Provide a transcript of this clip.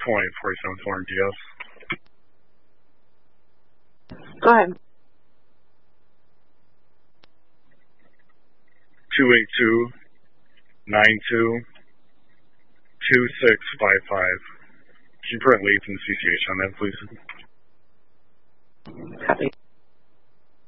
28474 DS. Go ahead. 282-92-2655. Can you print leads and CCH on that, please? Copy.